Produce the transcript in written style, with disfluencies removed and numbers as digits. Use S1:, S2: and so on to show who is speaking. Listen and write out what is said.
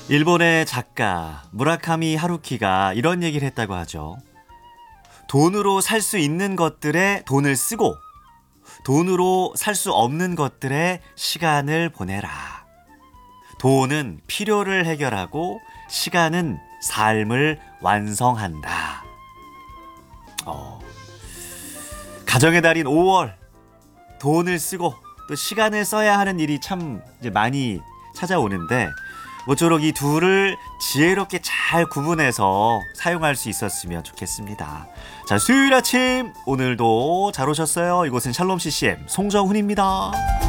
S1: 일본의 작가 무라카미 하루키가 이런 얘기를 했다고 하죠. 돈으로 살 수 있는 것들에 돈을 쓰고 돈으로 살 수 없는 것들에 시간을 보내라. 돈은 필요를 해결하고 시간은 삶을 완성한다. 가정의 달인 5월, 돈을 쓰고 또 시간을 써야 하는 일이 참 이제 많이 찾아오는데 모쪼록 이 둘을 지혜롭게 잘 구분해서 사용할 수 있었으면 좋겠습니다. 자, 수요일 아침 오늘도 잘 오셨어요. 이곳은 샬롬 CCM 송정훈입니다.